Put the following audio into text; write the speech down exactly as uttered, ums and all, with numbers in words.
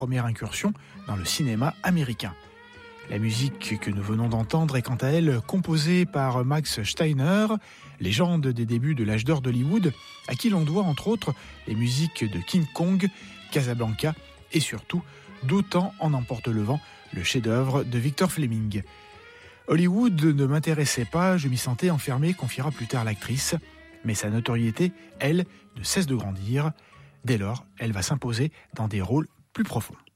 première incursion dans le cinéma américain. La musique que nous venons d'entendre est quant à elle composée par Max Steiner, légende des débuts de l'âge d'or d'Hollywood, à qui l'on doit entre autres les musiques de King Kong, Casablanca et surtout d'Autant en emporte le vent, le chef-d'œuvre de Victor Fleming. Hollywood ne m'intéressait pas, je m'y sentais enfermé, confiera plus tard l'actrice, mais sa notoriété, elle, ne cesse de grandir. Dès lors, elle va s'imposer dans des rôles plus profonds.